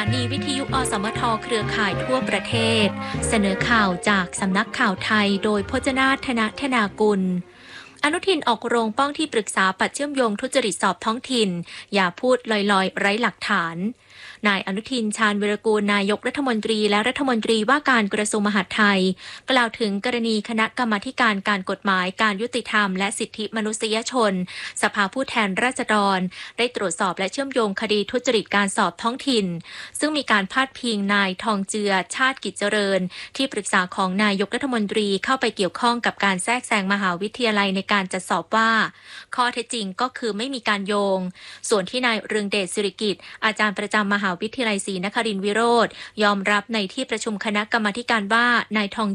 นีวิทยุอสมทเครือข่ายทั่วประเทศเสนอข่าวจากสำนักข่าวไทยโดยพจนาถนธนากุลอนุทินออกโรงป้องที่ปรึกษาปัดเชื่อมโยงทุจริตสอบท้องถิ่นอย่าพูดลอยๆไร้หลักฐานนายอนุทินชาญวีรกูลนายกรัฐมนตรีและรัฐมนตรีว่าการกระทรวงมหาดไทยกล่าวถึงกรณีคณะกรรมาการการกฎหมายการยุติธรรมและสิทธิมนุษยชนสภาผู้แทนราษฎรได้ตรวจสอบและเชื่อมโยงคดีทุจริตการสอบท้องถิ่นซึ่งมีการพาดพิงนายทองเจือชาติกิจเจริญที่ปรึกษาของนายกรัฐมนตรีเข้าไปเกี่ยวข้องกับการแทรกแซงมหาวิทยาลัยในการจัดสอบว่าข้อเท็จจริงก็คือไม่มีการโยงส่วนที่นายเรืองเดชสิริกิติ์อาจารย์ประจำมหาวิทยาลัยศรีนครินทรวิโรธยอมรับในที่ประชุมคณะกรรมาการว่านายทอง